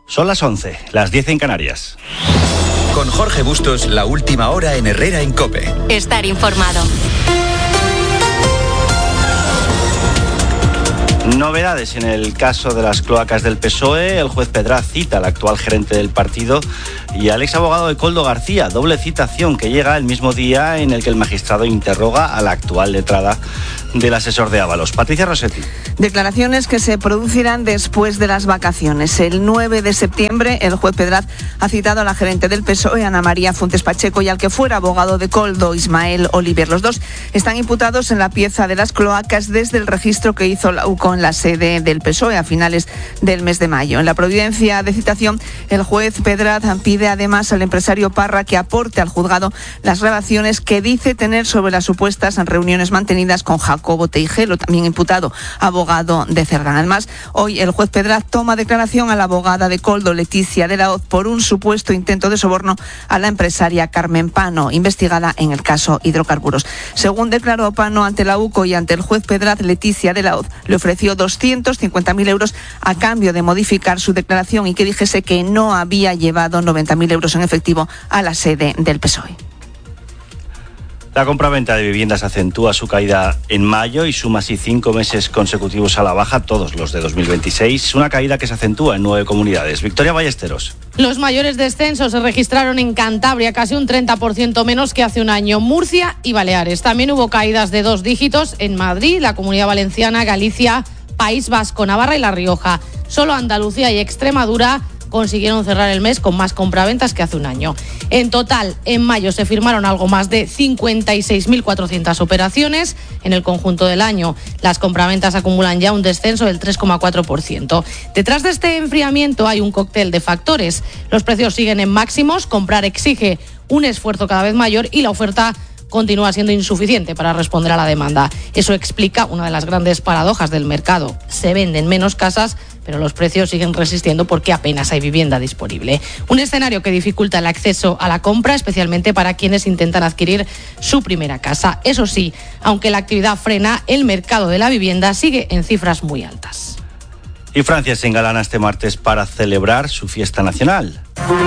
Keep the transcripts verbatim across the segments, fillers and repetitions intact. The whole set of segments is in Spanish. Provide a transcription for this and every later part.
Son las once, las diez en Canarias. Con Jorge Bustos, la última hora en Herrera en COPE. Estar informado. Novedades en el caso de las cloacas del P S O E. El juez Pedraz cita al actual gerente del partido y al ex abogado de Koldo García. Doble citación que llega el mismo día en el que el magistrado interroga a la actual letrada del asesor de Ábalos. Patricia Rossetti. Declaraciones que se producirán después de las vacaciones. El nueve de septiembre, el juez Pedraz ha citado a la gerente del P S O E, Ana María Fuentes Pacheco, y al que fuera abogado de Koldo, Ismael Oliver. Los dos están imputados en la pieza de las cloacas desde el registro que hizo la U C O en la sede del P S O E a finales del mes de mayo. En la providencia de citación, el juez Pedraz pide además al empresario Parra que aporte al juzgado las grabaciones que dice tener sobre las supuestas reuniones mantenidas con Jacobo Teijelo, también imputado, abogado de Cerdán. Además, hoy el juez Pedraz toma declaración a la abogada de Koldo, Leticia de la Hoz, por un supuesto intento de soborno a la empresaria Carmen Pano, investigada en el caso hidrocarburos. Según declaró Pano ante la U C O y ante el juez Pedraz, Leticia de la Hoz le ofreció doscientos cincuenta mil euros a cambio de modificar su declaración y que dijese que no había llevado noventa mil euros en efectivo a la sede del P S O E. La compraventa de viviendas acentúa su caída en mayo y suma así cinco meses consecutivos a la baja, todos los de dos mil veintiséis, una caída que se acentúa en nueve comunidades. Victoria Ballesteros. Los mayores descensos se registraron en Cantabria, casi un treinta por ciento menos que hace un año, Murcia y Baleares. También hubo caídas de dos dígitos en Madrid, la Comunidad Valenciana, Galicia, País Vasco, Navarra y La Rioja. Solo Andalucía y Extremadura consiguieron cerrar el mes con más compraventas que hace un año. En total, en mayo se firmaron algo más de cincuenta y seis mil cuatrocientas operaciones. En el conjunto del año, las compraventas acumulan ya un descenso del tres coma cuatro por ciento. Detrás de este enfriamiento hay un cóctel de factores. Los precios siguen en máximos, comprar exige un esfuerzo cada vez mayor y la oferta continúa siendo insuficiente para responder a la demanda. Eso explica una de las grandes paradojas del mercado. Se venden menos casas, pero los precios siguen resistiendo porque apenas hay vivienda disponible. Un escenario que dificulta el acceso a la compra, especialmente para quienes intentan adquirir su primera casa. Eso sí, aunque la actividad frena, el mercado de la vivienda sigue en cifras muy altas. Y Francia se engalana este martes para celebrar su fiesta nacional.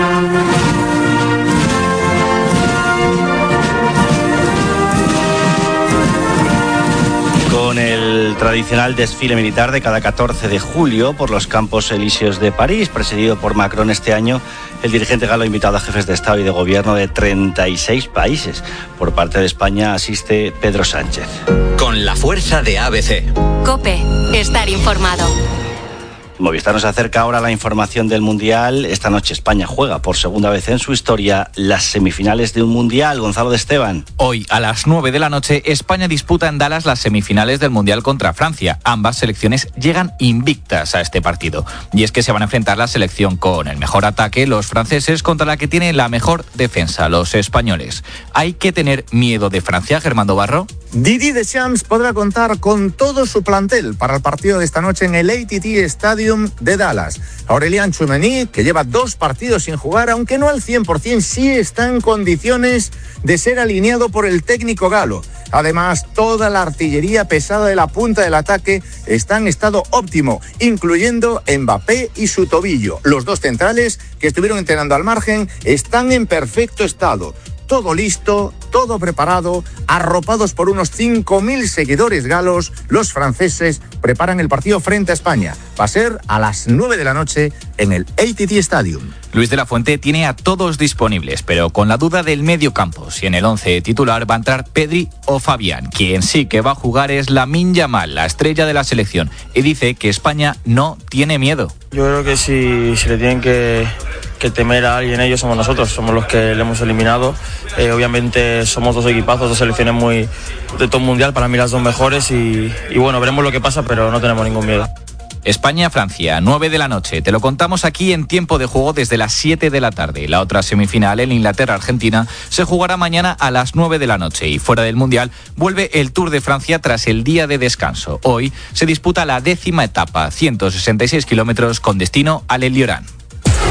Con el tradicional desfile militar de cada catorce de julio por los Campos Elíseos de París, presidido por Macron este año, el dirigente galo ha invitado a jefes de Estado y de Gobierno de treinta y seis países. Por parte de España asiste Pedro Sánchez. Con la fuerza de A B C. COPE, estar informado. Movistar nos acerca ahora la información del Mundial. Esta noche España juega por segunda vez en su historia las semifinales de un Mundial. Gonzalo de Esteban. Hoy a las nueve de la noche España disputa en Dallas las semifinales del Mundial contra Francia. Ambas selecciones llegan invictas a este partido. Y es que se van a enfrentar la selección con el mejor ataque, los franceses, contra la que tiene la mejor defensa, los españoles. ¿Hay que tener miedo de Francia, Germán Barro? Didier Deschamps podrá contar con todo su plantel para el partido de esta noche en el A T T Stadium de Dallas. Aurélien Tchouameni, que lleva dos partidos sin jugar, aunque no al cien por ciento, sí está en condiciones de ser alineado por el técnico galo. Además, toda la artillería pesada de la punta del ataque está en estado óptimo, incluyendo Mbappé y su tobillo. Los dos centrales, que estuvieron entrenando al margen, están en perfecto estado. Todo listo, todo preparado, arropados por unos cinco mil seguidores galos, los franceses preparan el partido frente a España. Va a ser a las nueve de la noche en el A T T Stadium. Luis de la Fuente tiene a todos disponibles, pero con la duda del medio campo, si en el once titular va a entrar Pedri o Fabián. Quien sí que va a jugar es Lamine Yamal, la estrella de la selección, y dice que España no tiene miedo. Yo creo que si, si le tienen que, que temer a alguien, ellos somos nosotros, somos los que le hemos eliminado. Eh, obviamente somos dos equipazos, dos selecciones muy de top mundial, para mí las dos mejores y, y bueno, veremos lo que pasa, pero no tenemos ningún miedo. España-Francia, nueve de la noche. Te lo contamos aquí en tiempo de juego desde las siete de la tarde. La otra semifinal, en Inglaterra-Argentina, se jugará mañana a las nueve de la noche. Y fuera del Mundial, vuelve el Tour de Francia tras el día de descanso. Hoy se disputa la décima etapa, ciento sesenta y seis kilómetros con destino al El Llorán.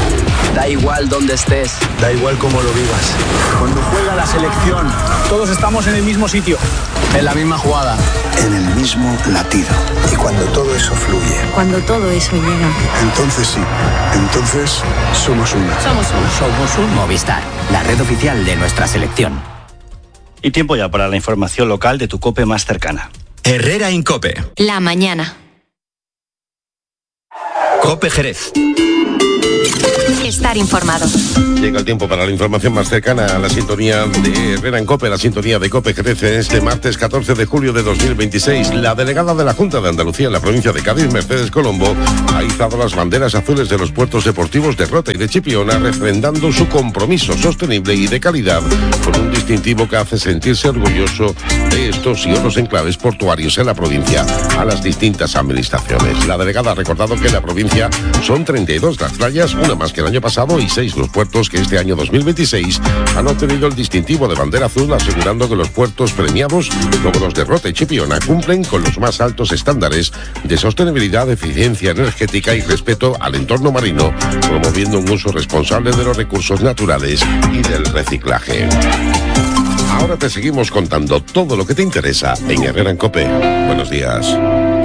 Da igual dónde estés, da igual cómo lo vivas. Cuando juega la selección, todos estamos en el mismo sitio, en la misma jugada, en el mismo latido. Y cuando todo eso fluye, cuando todo eso llega, entonces sí, entonces somos uno. Somos uno. Somos un Movistar, la red oficial de nuestra selección. Y tiempo ya para la información local de tu COPE más cercana. Herrera en COPE. La mañana. COPE Jerez. Estar informado. Llega el tiempo para la información más cercana a la sintonía de Herrera en COPE, la sintonía de COPE Jerez. Este martes catorce de julio de dos mil veintiséis, la delegada de la Junta de Andalucía en la provincia de Cádiz, Mercedes Colombo, ha izado las banderas azules de los puertos deportivos de Rota y de Chipiona, refrendando su compromiso sostenible y de calidad con un distintivo que hace sentirse orgulloso de estos y otros enclaves portuarios en la provincia a las distintas administraciones. La delegada ha recordado que en la provincia son treinta y dos las playas, una más que el año pasado, y seis los puertos que este año dos mil veintiséis han obtenido el distintivo de bandera azul, asegurando que los puertos premiados, como los de Rota y Chipiona, cumplen con los más altos estándares de sostenibilidad, eficiencia energética y respeto al entorno marino, promoviendo un uso responsable de los recursos naturales y del reciclaje. Ahora te seguimos contando todo lo que te interesa en Herrera en COPE. Buenos días.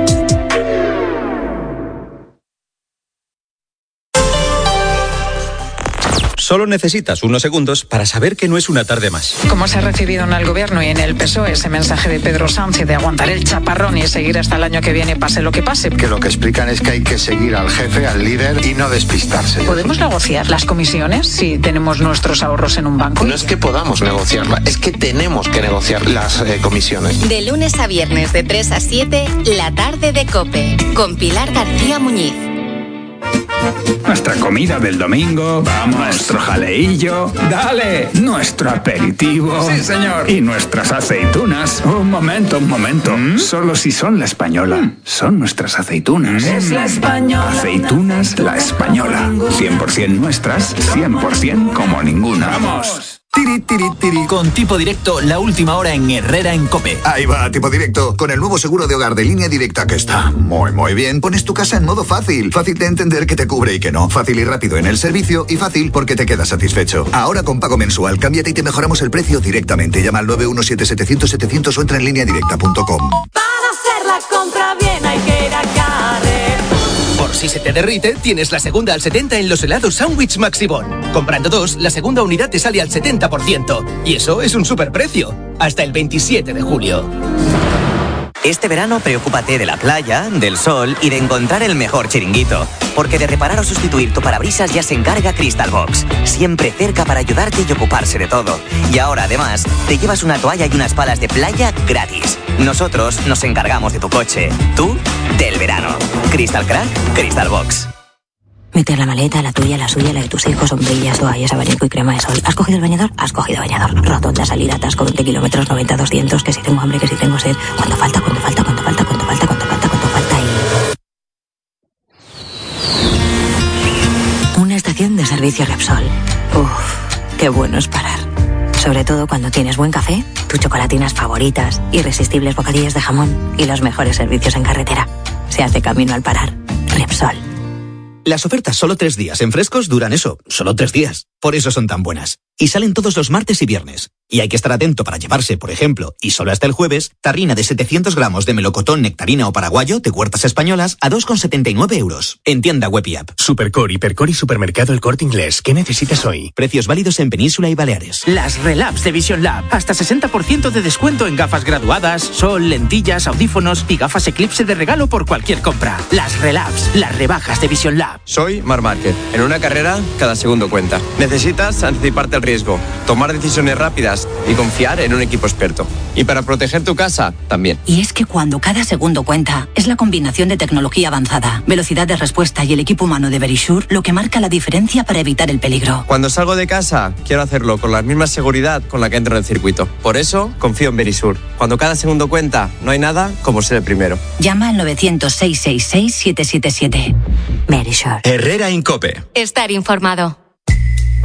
Solo necesitas unos segundos para saber que no es una tarde más. ¿Cómo se ha recibido en el gobierno y en el P S O E ese mensaje de Pedro Sánchez de aguantar el chaparrón y seguir hasta el año que viene, pase lo que pase? Que lo que explican es que hay que seguir al jefe, al líder y no despistarse. ¿Podemos negociar las comisiones si tenemos nuestros ahorros en un banco? No es que podamos negociarla, es que tenemos que negociar las eh, comisiones. De lunes a viernes de tres a siete, la tarde de COPE, con Pilar García Muñiz. Nuestra comida del domingo, vamos, nuestro jaleillo, dale, nuestro aperitivo. Sí, señor. Y nuestras aceitunas. Un momento, un momento. ¿Mm? Solo si son La Española. Mm. Son nuestras aceitunas. Es La Española. Aceitunas La Española. cien por ciento nuestras, cien por ciento como ninguna. ¡Vamos! Tiri, tiri, tiri. Con Tipo Directo, la última hora en Herrera en COPE. Ahí va, Tipo Directo. Con el nuevo seguro de hogar de Línea Directa, que está muy, muy bien. Pones tu casa en modo fácil. Fácil de entender que te cubre y que no. Fácil y rápido en el servicio y fácil porque te quedas satisfecho. Ahora con pago mensual, cámbiate y te mejoramos el precio directamente. Llama al nueve uno siete setecientos setecientos o entra en línea directa punto com. Para hacer la compra bien hay que ir a Carrefour. Por si se te derrite, tienes la segunda al setenta en los helados Sandwich Maxibon. Comprando dos, la segunda unidad te sale al setenta por ciento. Y eso es un superprecio. Hasta el veintisiete de julio. Este verano preocúpate de la playa, del sol y de encontrar el mejor chiringuito. Porque de reparar o sustituir tu parabrisas ya se encarga Crystal Box. Siempre cerca para ayudarte y ocuparse de todo. Y ahora además te llevas una toalla y unas palas de playa gratis. Nosotros nos encargamos de tu coche. Tú, del verano. Crystal Crack, Crystal Box. Meter la maleta, la tuya, la suya, la de tus hijos, sombrillas, toallas, abanico y crema de sol. ¿Has cogido el bañador? Has cogido bañador. Rotonda, salida, atasco, veinte kilómetros, noventa, doscientos, que si tengo hambre, que si tengo sed. ¿Cuánto falta? ¿Cuánto falta? ¿Cuánto falta? ¿Cuánto falta? ¿Cuánto falta? ¿Cuánto falta? Y... una estación de servicio Repsol. Uff, qué bueno es parar. Sobre todo cuando tienes buen café, tus chocolatinas favoritas, irresistibles bocadillos de jamón y los mejores servicios en carretera. Se hace camino al parar. Repsol. Las ofertas solo tres días en Frescos duran eso, solo tres días. Por eso son tan buenas. Y salen todos los martes y viernes. Y hay que estar atento para llevarse, por ejemplo, y solo hasta el jueves, tarrina de setecientos gramos de melocotón, nectarina o paraguayo de Huertas Españolas a dos con setenta y nueve euros. En tienda web y app. Supercore, Hipercore y Supermercado El Corte Inglés. ¿Qué necesitas hoy? Precios válidos en Península y Baleares. Las Relabs de Vision Lab. Hasta sesenta por ciento de descuento en gafas graduadas, sol, lentillas, audífonos y gafas Eclipse de regalo por cualquier compra. Las Relabs, las rebajas de Vision Lab. Soy Mar Márquez. En una carrera, cada segundo cuenta. Necesitas anticiparte al riesgo, tomar decisiones rápidas y confiar en un equipo experto. Y para proteger tu casa, también. Y es que cuando cada segundo cuenta, es la combinación de tecnología avanzada, velocidad de respuesta y el equipo humano de Verisure lo que marca la diferencia para evitar el peligro. Cuando salgo de casa, quiero hacerlo con la misma seguridad con la que entro en el circuito. Por eso, confío en Verisure. Cuando cada segundo cuenta, no hay nada como ser el primero. Llama al novecientos, seiscientos sesenta y seis, siete siete siete. Verisure. Herrera en COPE. Estar informado.